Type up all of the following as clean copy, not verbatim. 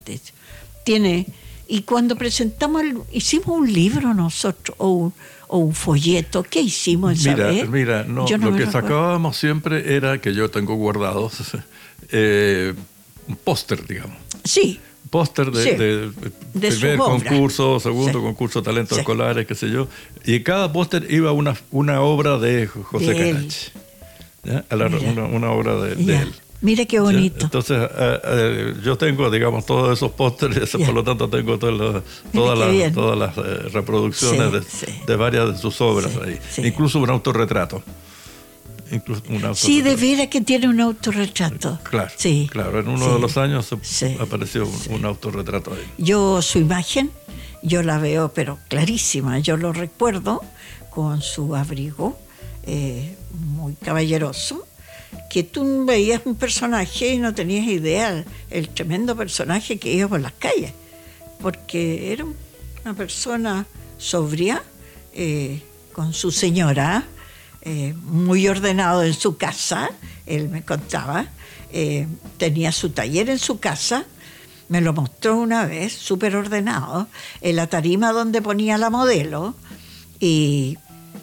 Tiene, y cuando presentamos, hicimos un libro nosotros, o un folleto. ¿Qué hicimos esa vez? Mira, no, lo que sacábamos siempre era, que yo tengo guardados, un póster, digamos. Sí. Póster de primer concurso, segundo concurso, talentos escolares, qué sé yo. Y en cada póster iba una obra de José Carachi. Una obra de él. Mire qué bonito. Entonces, yo tengo, digamos, todos esos pósteres, por lo tanto tengo todas las reproducciones de varias de sus obras ahí. Incluso un autorretrato. Sí, de veras que tiene un autorretrato. Claro, en uno de los años apareció un autorretrato ahí. Yo, su imagen, yo la veo, pero clarísima. Yo lo recuerdo con su abrigo, muy caballeroso, que tú veías un personaje y no tenías idea el tremendo personaje que iba por las calles, porque era una persona sobria, con su señora, muy ordenado en su casa. Él me contaba, tenía su taller en su casa, me lo mostró una vez, súper ordenado, en la tarima donde ponía la modelo, y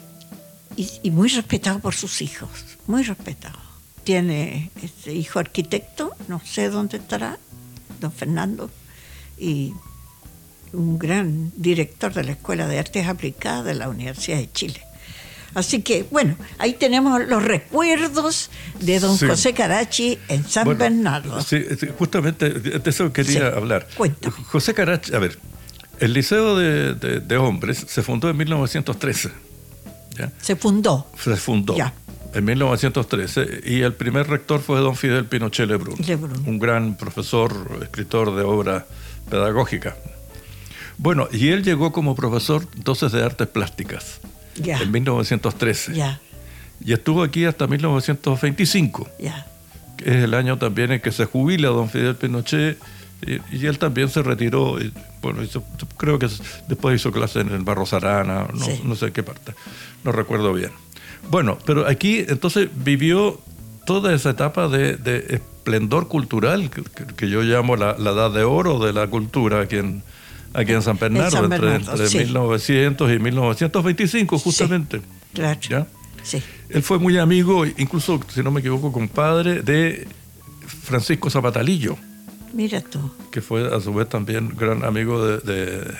muy respetado por sus hijos, muy respetado. Tiene este hijo arquitecto, no sé dónde estará, don Fernando, y un gran director de la Escuela de Artes Aplicadas de la Universidad de Chile. Así que, bueno, ahí tenemos los recuerdos de don José Carachi en San Bernardo. Sí, justamente de eso quería hablar. Cuéntame. José Carachi, a ver, el Liceo de Hombres se fundó en 1913. ¿ya? Se fundó. Ya. En 1913, y el primer rector fue don Fidel Pinochet Lebrun, un gran profesor, escritor de obra pedagógica. Bueno, y él llegó como profesor entonces de artes plásticas en 1913. Y estuvo aquí hasta 1925, que es el año también en que se jubila don Fidel Pinochet, y él también se retiró. Y, bueno, creo que después hizo clases en el Barros Arana, no sé en qué parte, no recuerdo bien. Bueno, pero aquí entonces vivió toda esa etapa de esplendor cultural que yo llamo la edad de oro de la cultura aquí en San Bernardo, entre 1900 y 1925 justamente. Claro. ¿Ya? Sí. Él fue muy amigo, incluso, si no me equivoco, compadre de Francisco Zapatalillo. Mira tú. Que fue a su vez también gran amigo de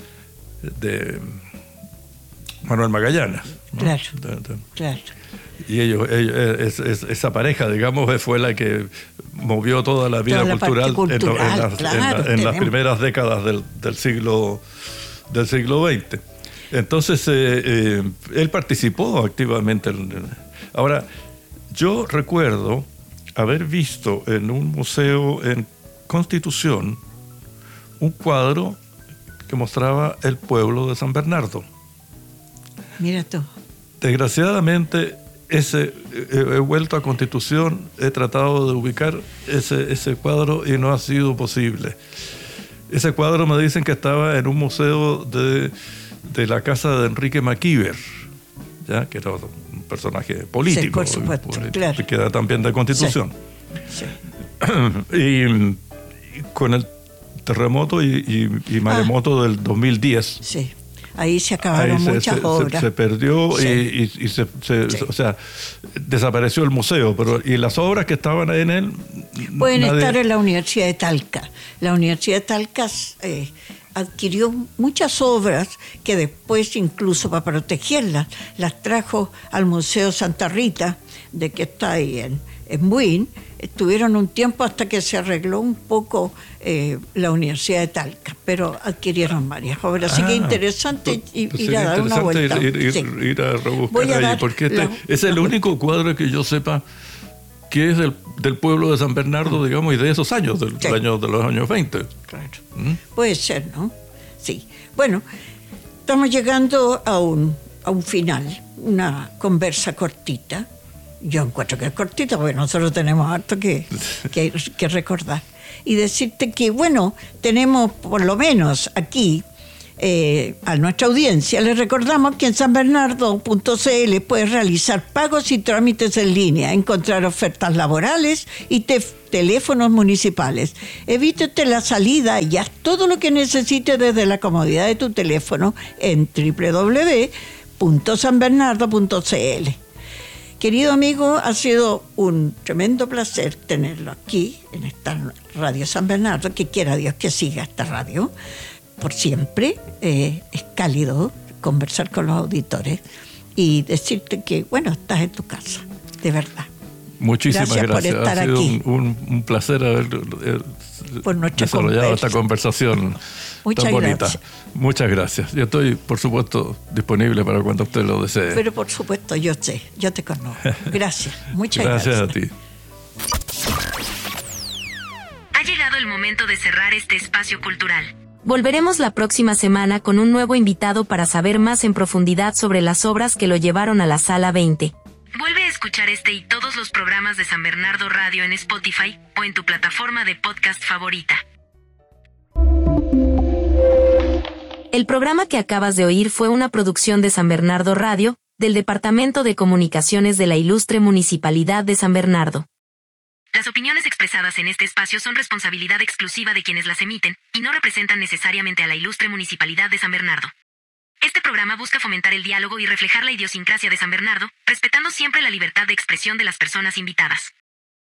Manuel Magallanes, ¿no? Claro. Y esa pareja, digamos, fue la que movió toda la vida cultural en las primeras décadas del siglo XX. Entonces, él participó activamente. Ahora, yo recuerdo haber visto en un museo en Constitución un cuadro que mostraba el pueblo de San Bernardo. Mira tú. Desgraciadamente, he vuelto a Constitución, he tratado de ubicar ese cuadro y no ha sido posible. Ese cuadro me dicen que estaba en un museo de la casa de Enrique Maquiver, ¿ya? Que era un personaje político, por supuesto, claro. Que era también de Constitución. Sí. Y con el terremoto y maremoto del 2010. Sí. Ahí se acabaron muchas obras. Se perdió o sea, desapareció el museo, y las obras que estaban en él... Pueden estar en la Universidad de Talca. La Universidad de Talca adquirió muchas obras que después, incluso para protegerlas, las trajo al Museo Santa Rita, de que está ahí en Buin. Estuvieron un tiempo hasta que se arregló un poco la Universidad de Talca, pero adquirieron varias obras. Así que interesante ir a dar una vuelta. Ir a rebuscar ahí, porque es el único cuadro que yo sepa que es del pueblo de San Bernardo, digamos, y de esos años, de los años 20. Claro. Puede ser, ¿no? Sí. Bueno, estamos llegando a un final, una conversa cortita. Yo encuentro que es cortita, porque nosotros tenemos harto que recordar. Y decirte que, bueno, tenemos por lo menos aquí a nuestra audiencia, les recordamos que en sanbernardo.cl puedes realizar pagos y trámites en línea, encontrar ofertas laborales y teléfonos municipales. Evítate la salida y haz todo lo que necesites desde la comodidad de tu teléfono en www.sanbernardo.cl. Querido amigo, ha sido un tremendo placer tenerlo aquí en esta Radio San Bernardo, que quiera Dios que siga esta radio por siempre. Es cálido conversar con los auditores y decirte que, bueno, estás en tu casa, de verdad. Muchísimas gracias por estar ha sido aquí. Un placer haber desarrollado esta conversación tan bonita. Gracias. Muchas gracias. Yo estoy, por supuesto, disponible para cuando usted lo desee. Pero por supuesto, yo te conozco. Gracias, muchas gracias. Gracias a ti. Ha llegado el momento de cerrar este espacio cultural. Volveremos la próxima semana con un nuevo invitado para saber más en profundidad sobre las obras que lo llevaron a la Sala 20. Vuelve a escuchar este y todos los programas de San Bernardo Radio en Spotify o en tu plataforma de podcast favorita. El programa que acabas de oír fue una producción de San Bernardo Radio, del Departamento de Comunicaciones de la Ilustre Municipalidad de San Bernardo. Las opiniones expresadas en este espacio son responsabilidad exclusiva de quienes las emiten y no representan necesariamente a la Ilustre Municipalidad de San Bernardo. Este programa busca fomentar el diálogo y reflejar la idiosincrasia de San Bernardo, respetando siempre la libertad de expresión de las personas invitadas.